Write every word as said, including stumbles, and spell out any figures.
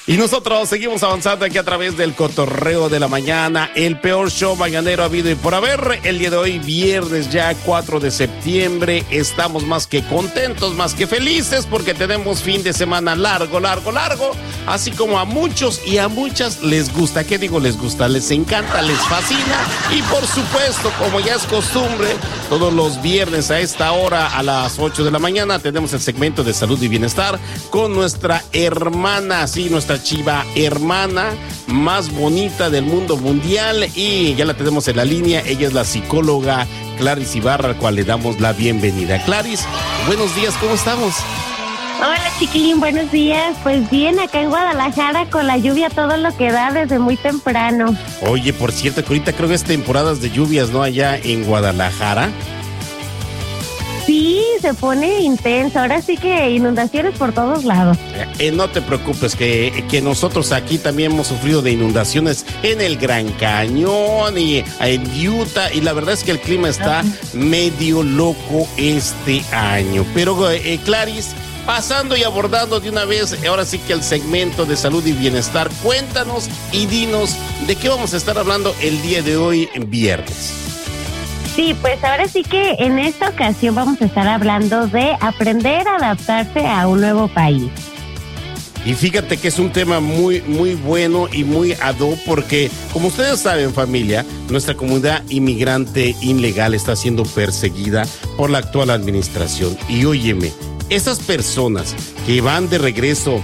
Y nosotros seguimos avanzando aquí a través del cotorreo de la mañana, el peor show mañanero habido y por haber. El día de hoy, viernes ya cuatro de septiembre, estamos más que contentos, más que felices porque tenemos fin de semana largo, largo, largo, así como a muchos y a muchas les gusta. ¿Qué digo les gusta? Les encanta, les fascina y por supuesto, como ya es costumbre, todos los viernes a esta hora a las ocho de la mañana tenemos el segmento de salud y bienestar con nuestra hermana, sí, nuestra chiva hermana más bonita del mundo mundial y ya la tenemos en la línea. Ella es la psicóloga Claris Ibarra, al cual le damos la bienvenida. Claris, buenos días, ¿cómo estamos? Hola chiquilín, buenos días. Pues bien, acá en Guadalajara con la lluvia todo lo que da desde muy temprano. Oye, por cierto, que ahorita creo que es temporadas de lluvias, ¿no? Allá en Guadalajara. Sí, se pone intenso. Ahora sí que inundaciones por todos lados. Eh, no te preocupes, que, que nosotros aquí también hemos sufrido de inundaciones en el Gran Cañón y en Utah. Y la verdad es que el clima está medio loco este año. Pero, eh, Claris, pasando y abordando de una vez, ahora sí que el segmento de salud y bienestar, cuéntanos y dinos de qué vamos a estar hablando el día de hoy, viernes. Sí, pues ahora sí que en esta ocasión vamos a estar hablando de aprender a adaptarse a un nuevo país. Y fíjate que es un tema muy, muy bueno y muy ad hoc porque, como ustedes saben, familia, nuestra comunidad inmigrante ilegal está siendo perseguida por la actual administración. Y óyeme, esas personas que van de regreso